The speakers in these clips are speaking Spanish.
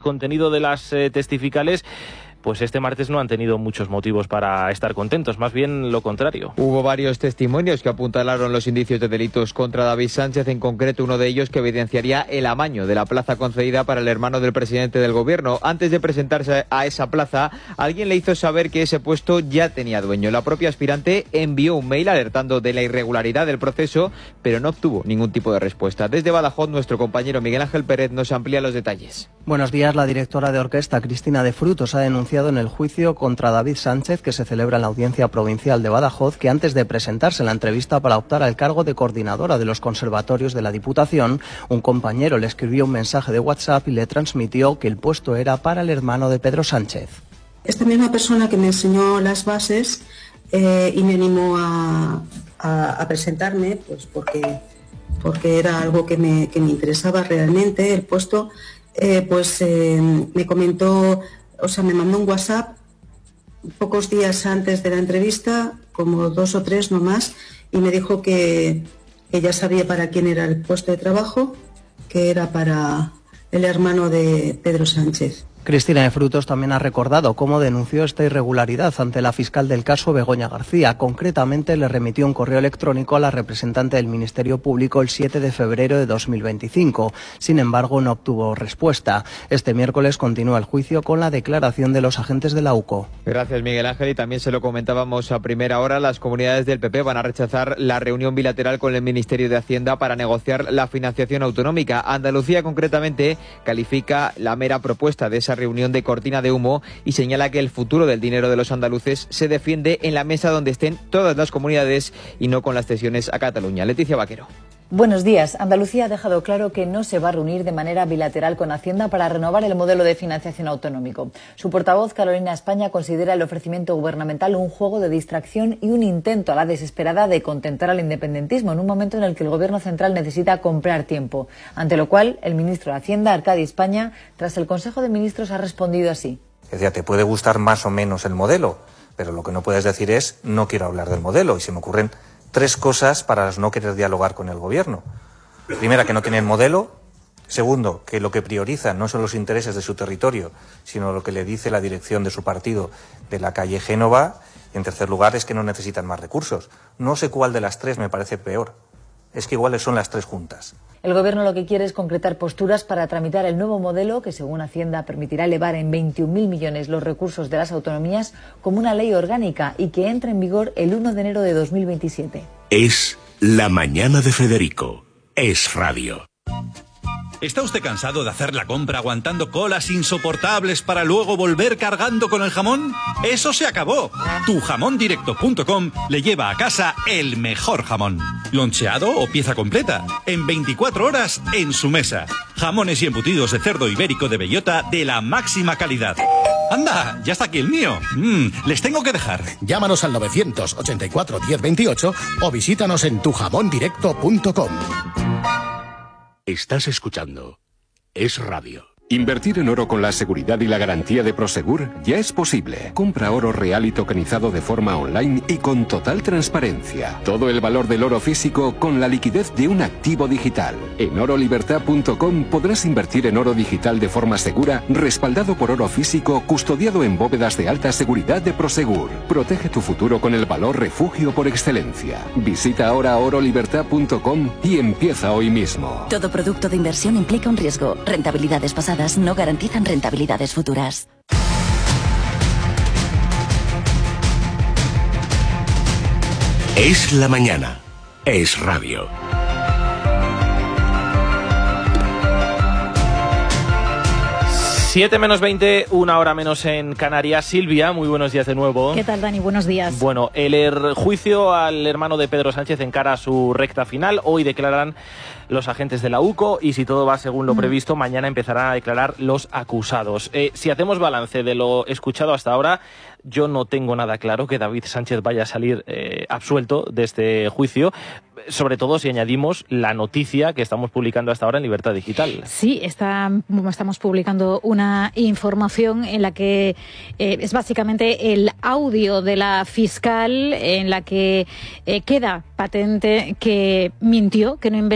contenido de las testificales, pues este martes no han tenido muchos motivos para estar contentos, más bien lo contrario. Hubo varios testimonios que apuntalaron los indicios de delitos contra David Sánchez, en concreto uno de ellos que evidenciaría el amaño de la plaza concedida para el hermano del presidente del gobierno. Antes de presentarse a esa plaza, alguien le hizo saber que ese puesto ya tenía dueño. La propia aspirante envió un mail alertando de la irregularidad del proceso, pero no obtuvo ningún tipo de respuesta. Desde Badajoz, nuestro compañero Miguel Ángel Pérez nos amplía los detalles. Buenos días. La directora de orquesta, Cristina de Frutos, ha denunciado en el juicio contra David Sánchez, que se celebra en la Audiencia Provincial de Badajoz, que antes de presentarse en la entrevista para optar al cargo de coordinadora de los conservatorios de la Diputación, un compañero le escribió un mensaje de WhatsApp y le transmitió que el puesto era para el hermano de Pedro Sánchez. Esta misma persona que me enseñó las bases y me animó a presentarme, pues porque era algo que me interesaba realmente, el puesto, me comentó, me mandó un WhatsApp pocos días antes de la entrevista, como 2 o 3 no más, y me dijo que ya sabía para quién era el puesto de trabajo, que era para el hermano de Pedro Sánchez. Cristina de Frutos también ha recordado cómo denunció esta irregularidad ante la fiscal del caso, Begoña García. Concretamente, le remitió un correo electrónico a la representante del Ministerio Público el 7 de febrero de 2025. Sin embargo, no obtuvo respuesta. Este miércoles continúa el juicio con la declaración de los agentes de la UCO. Gracias, Miguel Ángel. Y también se lo comentábamos a primera hora, las comunidades del PP van a rechazar la reunión bilateral con el Ministerio de Hacienda para negociar la financiación autonómica. Andalucía, concretamente, califica la mera propuesta de esa reunión de cortina de humo y señala que el futuro del dinero de los andaluces se defiende en la mesa donde estén todas las comunidades y no con las cesiones a Cataluña. Leticia Vaquero. Buenos días. Andalucía ha dejado claro que no se va a reunir de manera bilateral con Hacienda para renovar el modelo de financiación autonómico. Su portavoz, Carolina España, considera el ofrecimiento gubernamental un juego de distracción y un intento a la desesperada de contentar al independentismo en un momento en el que el Gobierno central necesita comprar tiempo. Ante lo cual, el ministro de Hacienda, Arcadi España, tras el Consejo de Ministros ha respondido así. Te puede gustar más o menos el modelo, pero lo que no puedes decir es no quiero hablar del modelo, y se me ocurren 3 cosas para no querer dialogar con el gobierno. Primera, que no tienen modelo. Segundo, que lo que priorizan no son los intereses de su territorio, sino lo que le dice la dirección de su partido de la calle Génova. Y en tercer lugar, es que no necesitan más recursos. No sé cuál de las 3 me parece peor. Es que iguales son las 3 juntas. El Gobierno lo que quiere es concretar posturas para tramitar el nuevo modelo que, según Hacienda, permitirá elevar en 21.000 millones los recursos de las autonomías como una ley orgánica y que entre en vigor el 1 de enero de 2027. Es La Mañana de Federico. Es radio. ¿Está usted cansado de hacer la compra aguantando colas insoportables para luego volver cargando con el jamón? ¡Eso se acabó! Tujamondirecto.com le lleva a casa el mejor jamón. Loncheado o pieza completa. En 24 horas en su mesa. Jamones y embutidos de cerdo ibérico de bellota de la máxima calidad. ¡Anda! ¡Ya está aquí el mío! Les tengo que dejar. Llámanos al 984 1028 o visítanos en tujamondirecto.com. Estás escuchando Es Radio. Invertir en oro con la seguridad y la garantía de Prosegur ya es posible. Compra oro real y tokenizado de forma online y con total transparencia. Todo el valor del oro físico con la liquidez de un activo digital. En orolibertad.com podrás invertir en oro digital de forma segura, respaldado por oro físico, custodiado en bóvedas de alta seguridad de Prosegur. Protege tu futuro con el valor refugio por excelencia. Visita ahora orolibertad.com y empieza hoy mismo. Todo producto de inversión implica un riesgo. Rentabilidades pasadas no garantizan rentabilidades futuras. Es la mañana. Es radio. Siete menos 20, 1 hora menos en Canarias. Silvia, muy buenos días de nuevo. ¿Qué tal, Dani? Buenos días. Bueno, el juicio al hermano de Pedro Sánchez encara su recta final. Hoy declararán los agentes de la UCO y, si todo va según lo previsto, mañana empezarán a declarar los acusados. Si hacemos balance de lo escuchado hasta ahora, yo no tengo nada claro que David Sánchez vaya a salir absuelto de este juicio, sobre todo si añadimos la noticia que estamos publicando hasta ahora en Libertad Digital. Sí, estamos publicando una información en la que es básicamente el audio de la fiscal, en la que queda patente que mintió, que no investigó un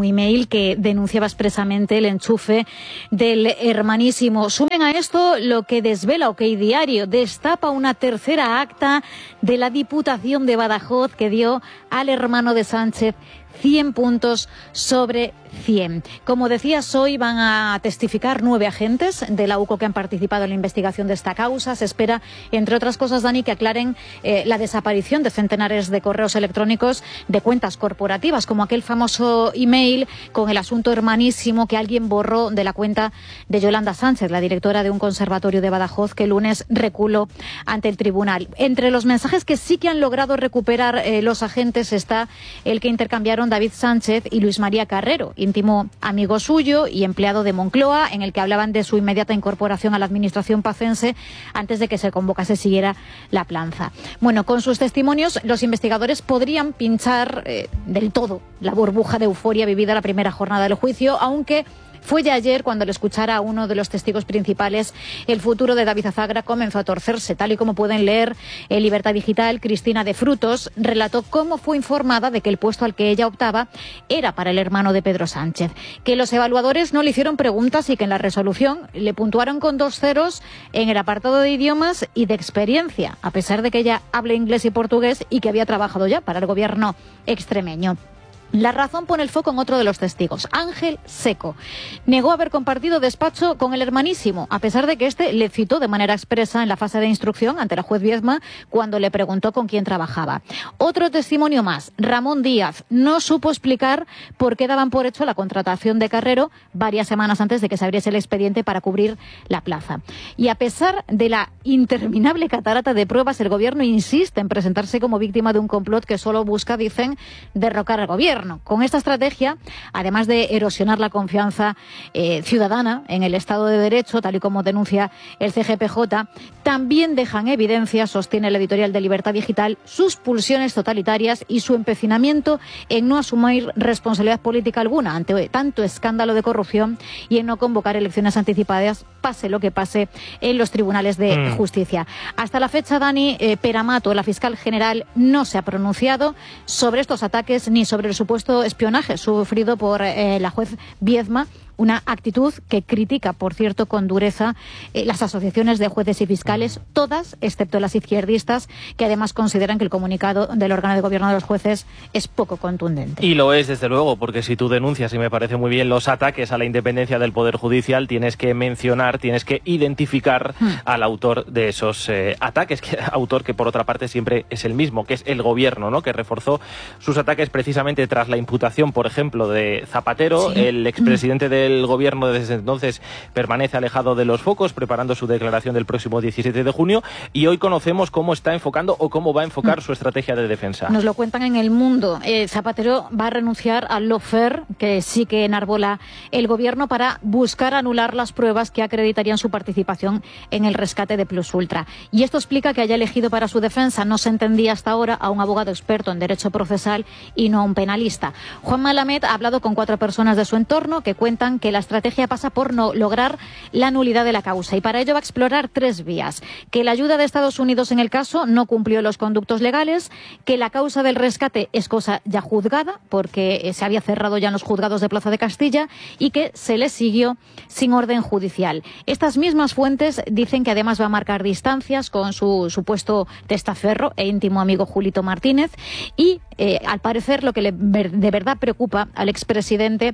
email que denunciaba expresamente el enchufe del hermanísimo. Sumen a esto lo que desvela OK Diario, destapa una tercera acta de la Diputación de Badajoz que dio al hermano de Sánchez 100 puntos sobre 100. Como decías, hoy van a testificar 9 agentes de la UCO que han participado en la investigación de esta causa. Se espera, entre otras cosas, Dani, que aclaren la desaparición de centenares de correos electrónicos de cuentas corporativas, como aquel famoso email con el asunto hermanísimo que alguien borró de la cuenta de Yolanda Sánchez, la directora de un conservatorio de Badajoz, que el lunes reculó ante el tribunal. Entre los mensajes que sí que han logrado recuperar los agentes está el que intercambiaron David Sánchez y Luis María Carrero, íntimo amigo suyo y empleado de Moncloa, en el que hablaban de su inmediata incorporación a la administración pacense antes de que se convocase siquiera la planza. Bueno, con sus testimonios los investigadores podrían pinchar del todo la burbuja de euforia vivida la primera jornada del juicio, aunque fue ya ayer cuando al escuchar a uno de los testigos principales, el futuro de David Azagra comenzó a torcerse. Tal y como pueden leer en Libertad Digital, Cristina de Frutos relató cómo fue informada de que el puesto al que ella optaba era para el hermano de Pedro Sánchez, que los evaluadores no le hicieron preguntas y que en la resolución le puntuaron con 2 ceros en el apartado de idiomas y de experiencia, a pesar de que ella habla inglés y portugués y que había trabajado ya para el gobierno extremeño. La razón pone el foco en otro de los testigos, Ángel Seco. Negó haber compartido despacho con el hermanísimo, a pesar de que éste le citó de manera expresa en la fase de instrucción ante la juez Viedma cuando le preguntó con quién trabajaba. Otro testimonio más, Ramón Díaz, no supo explicar por qué daban por hecho la contratación de Carrero varias semanas antes de que se abriese el expediente para cubrir la plaza. Y a pesar de la interminable catarata de pruebas, el gobierno insiste en presentarse como víctima de un complot que solo busca, dicen, derrocar al gobierno. Con esta estrategia, además de erosionar la confianza ciudadana en el Estado de Derecho, tal y como denuncia el CGPJ, también dejan evidencia, sostiene el editorial de Libertad Digital, sus pulsiones totalitarias y su empecinamiento en no asumir responsabilidad política alguna ante tanto escándalo de corrupción y en no convocar elecciones anticipadas, pase lo que pase en los tribunales de justicia. Hasta la fecha, Dani, Peramato, la fiscal general, no se ha pronunciado sobre estos ataques ni sobre el supuesto espionaje sufrido por la juez Viedma, una actitud que critica, por cierto, con dureza las asociaciones de jueces y fiscales, todas, excepto las izquierdistas, que además consideran que el comunicado del órgano de gobierno de los jueces es poco contundente. Y lo es, desde luego, porque si tú denuncias, y me parece muy bien, los ataques a la independencia del Poder Judicial, tienes que mencionar, tienes que identificar al autor de esos ataques, autor que por otra parte siempre es el mismo, que es el gobierno, ¿no?, que reforzó sus ataques precisamente tras la imputación, por ejemplo, de Zapatero. Sí. El expresidente del gobierno desde entonces permanece alejado de los focos, preparando su declaración del próximo 17 de junio, y hoy conocemos cómo está enfocando o cómo va a enfocar su estrategia de defensa. Nos lo cuentan en El Mundo. Zapatero va a renunciar al lawfare que sí que enarbola el gobierno para buscar anular las pruebas que acreditarían su participación en el rescate de Plus Ultra. Y esto explica que haya elegido para su defensa, no se entendía hasta ahora, a un abogado experto en derecho procesal y no a un penalista. Juan Malamed ha hablado con 4 personas de su entorno que cuentan que la estrategia pasa por no lograr la nulidad de la causa y para ello va a explorar 3 vías. Que la ayuda de Estados Unidos en el caso no cumplió los conductos legales, que la causa del rescate es cosa ya juzgada porque se había cerrado ya en los juzgados de Plaza de Castilla y que se le siguió sin orden judicial. Estas mismas fuentes dicen que además va a marcar distancias con su supuesto testaferro e íntimo amigo Julito Martínez y al parecer lo que de verdad preocupa al expresidente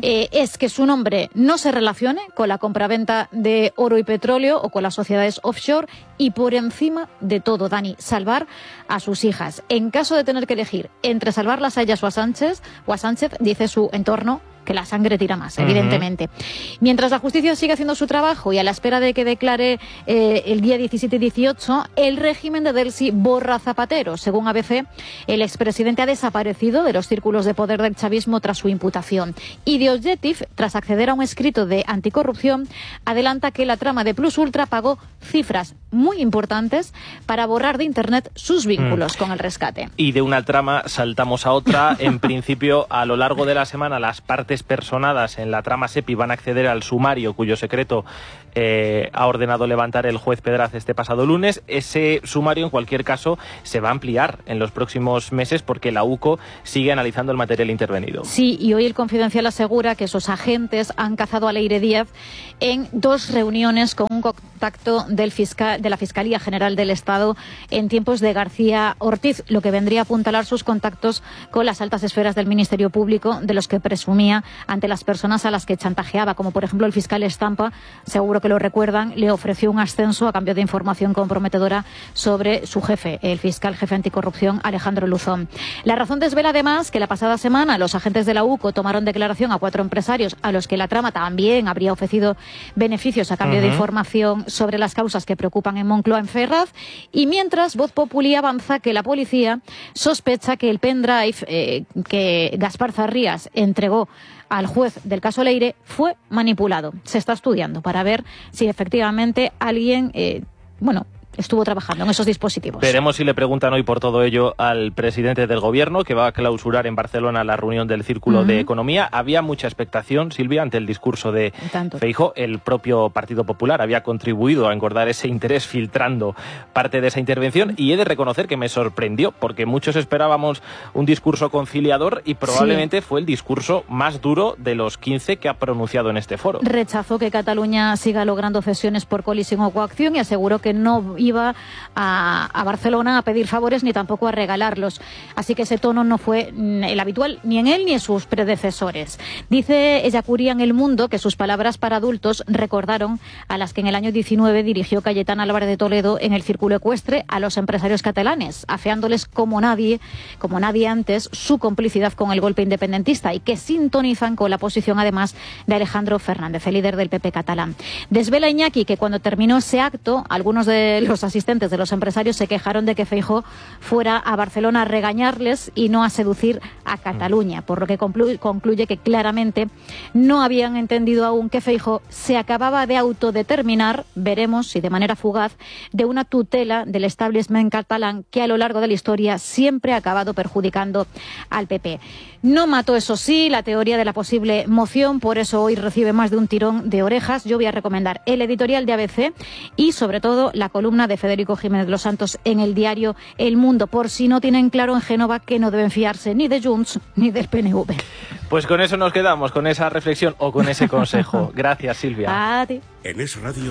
es que su nombre no se relacione con la compraventa de oro y petróleo o con las sociedades offshore y por encima de todo, Dani, salvar a sus hijas. En caso de tener que elegir entre salvarlas a ellas o a Sánchez, dice su entorno que la sangre tira más, evidentemente. Mientras la justicia sigue haciendo su trabajo y a la espera de que declare el día 17 y 18, el régimen de Delcy borra a Zapatero. Según ABC, el expresidente ha desaparecido de los círculos de poder del chavismo tras su imputación. Y The Objective, tras acceder a un escrito de anticorrupción, adelanta que la trama de Plus Ultra pagó cifras muy importantes para borrar de Internet sus vínculos con el rescate. Y de una trama saltamos a otra. En principio, a lo largo de la semana, las partes principales personadas en la trama SEPI van a acceder al sumario cuyo secreto ha ordenado levantar el juez Pedraz este pasado lunes. Ese sumario, en cualquier caso, se va a ampliar en los próximos meses porque la UCO sigue analizando el material intervenido. Sí, y hoy el Confidencial asegura que esos agentes han cazado a Leire Díaz en 2 reuniones con un contacto de la Fiscalía General del Estado en tiempos de García Ortiz, lo que vendría a apuntalar sus contactos con las altas esferas del Ministerio Público, de los que presumía ante las personas a las que chantajeaba, como por ejemplo el fiscal Estampa, seguro que lo recuerdan, le ofreció un ascenso a cambio de información comprometedora sobre su jefe, el fiscal jefe anticorrupción Alejandro Luzón. La razón desvela además que la pasada semana los agentes de la UCO tomaron declaración a 4 empresarios a los que la trama también habría ofrecido beneficios a cambio de información sobre las causas que preocupan en Moncloa, en Ferraz, y mientras Voz Populi avanza que la policía sospecha que el pendrive que Gaspar Zarrías entregó al juez del caso Leire fue manipulado. Se está estudiando para ver si efectivamente alguien, estuvo trabajando en esos dispositivos. Veremos si le preguntan hoy por todo ello al presidente del Gobierno, que va a clausurar en Barcelona la reunión del Círculo de Economía. Había mucha expectación, Silvia, ante el discurso de Feijóo. El propio Partido Popular había contribuido a engordar ese interés filtrando parte de esa intervención, y he de reconocer que me sorprendió, porque muchos esperábamos un discurso conciliador y probablemente fue el discurso más duro de los 15 que ha pronunciado en este foro. Rechazó que Cataluña siga logrando cesiones por colisión o coacción y aseguró que no iba a Barcelona a pedir favores ni tampoco a regalarlos. Así que ese tono no fue el habitual ni en él ni en sus predecesores. Dice Ellacuría en El Mundo que sus palabras para adultos recordaron a las que en el año 19 dirigió Cayetán Álvarez de Toledo en el Círculo Ecuestre a los empresarios catalanes, afeándoles como nadie antes su complicidad con el golpe independentista, y que sintonizan con la posición además de Alejandro Fernández, el líder del PP catalán. Desvela Iñaki que cuando terminó ese acto, algunos de los asistentes de los empresarios se quejaron de que Feijóo fuera a Barcelona a regañarles y no a seducir a Cataluña, por lo que concluye que claramente no habían entendido aún que Feijóo se acababa de autodeterminar, veremos si de manera fugaz, de una tutela del establishment catalán que a lo largo de la historia siempre ha acabado perjudicando al PP. No mató, eso sí, la teoría de la posible moción, por eso hoy recibe más de un tirón de orejas. Yo voy a recomendar el editorial de ABC y sobre todo la columna de Federico Jiménez Los Santos en el diario El Mundo, por si no tienen claro en Génova que no deben fiarse ni de Junts ni del PNV. Pues con eso nos quedamos, con esa reflexión o con ese consejo. Gracias, Silvia. A ti. En Es Radio.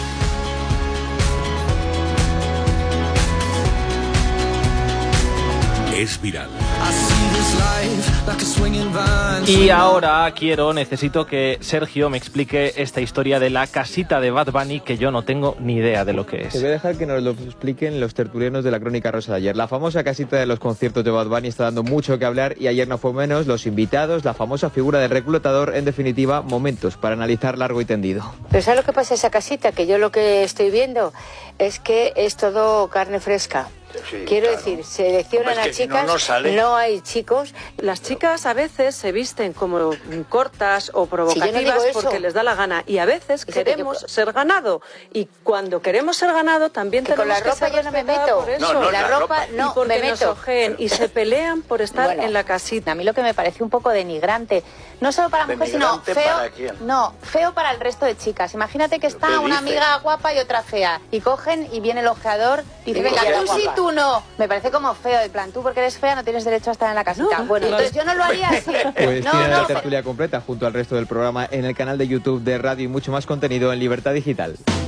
Es viral. Y ahora necesito que Sergio me explique esta historia de la casita de Bad Bunny, que yo no tengo ni idea de lo que es. Te voy a dejar que nos lo expliquen los tertulianos de la Crónica Rosa de ayer. La famosa casita de los conciertos de Bad Bunny está dando mucho que hablar, y ayer no fue menos. Los invitados, la famosa figura del reclutador, en definitiva, momentos para analizar largo y tendido. Pero ¿sabes lo que pasa en esa casita? Que yo lo que estoy viendo es que es todo carne fresca. Sí, quiero claro. decir, seleccionan a chicas, no hay chicos. Las chicas a veces se visten como cortas o provocativas porque les da la gana, y a veces queremos ser ganado, y cuando queremos ser ganado también tenemos con la ropa yo no me meto. Por eso. No, la ropa no y porque me meto. Nos ojeen y se pelean por estar en la casita. A mí lo que me parece un poco denigrante, no solo para mujeres, sino feo para el resto de chicas. Imagínate que está una amiga guapa y otra fea, y cogen y viene el ojeador y dice, venga, tú sí, tú no. Me parece como feo, en plan, tú porque eres fea no tienes derecho a estar en la casita. Bueno, entonces yo no lo haría así. Pues tiene la tertulia completa junto al resto del programa en el canal de YouTube de Radio, y mucho más contenido en Libertad Digital.